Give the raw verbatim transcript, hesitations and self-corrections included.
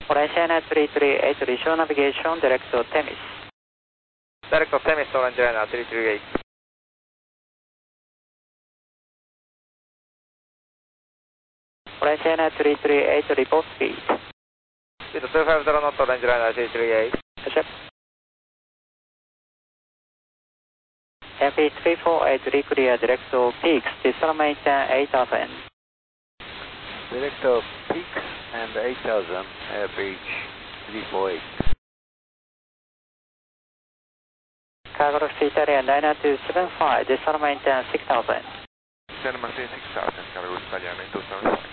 Malaysia three three eight, visual navigation, direct to Temis. Direct to Temis, Orange Liner three three eight. Malaysia three three eight, report speed. Speed two five zero knot, Orange Liner three three eight. Roger. M P three four eight, reclear direct to peaks, descent maintain eight thousand. Direct to peaks and eight thousand, average three four eight. Cargo Italia nine two seven five, descent maintain six thousand. Descent maintain six thousand, Cargo Italia nine two seven five.